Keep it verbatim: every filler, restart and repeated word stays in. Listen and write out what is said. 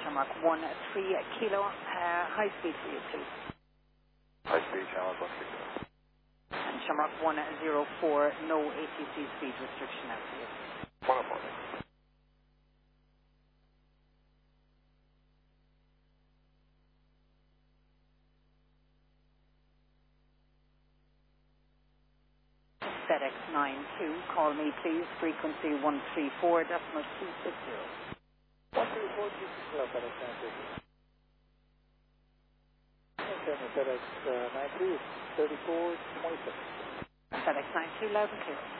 Shamrock one three Kilo, uh, high speed for you, please. High speed, channel one three Kilo. And Shamrock one zero four, no A T C speed restriction out for you. Wonderful. FedEx nine two, call me please, frequency one three four decimal two six zero. one three four two six zero, FedEx nine two. Okay, FedEx uh, nine two, thirty-four twenty-six. FedEx nine two, loud and clear.